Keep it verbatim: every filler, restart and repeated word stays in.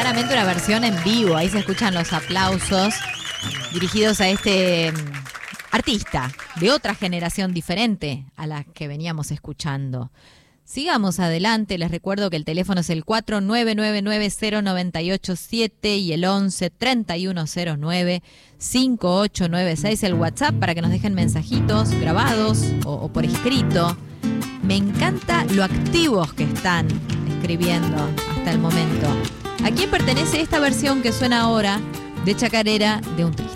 claramente una versión en vivo. Ahí se escuchan los aplausos dirigidos a este artista de otra generación diferente a la que veníamos escuchando. Sigamos adelante, les recuerdo que el teléfono es el cuatro nueve nueve nueve cero nueve ocho siete y el once treinta y uno cero nueve cinco ocho nueve seis, el WhatsApp para que nos dejen mensajitos grabados o, o por escrito. Me encanta lo activos que están escribiendo hasta el momento. ¿A quién pertenece esta versión que suena ahora de Chacarera de un Triste?